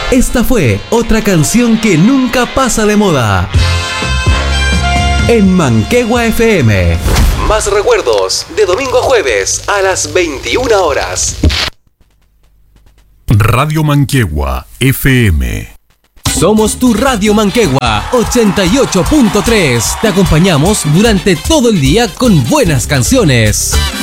Esta fue otra canción que nunca pasa de moda. En Manquehue FM. Más recuerdos de domingo a jueves a las 21 horas. Radio Manquehue FM. Somos tu Radio Manquehue 88.3. Te acompañamos durante todo el día con buenas canciones.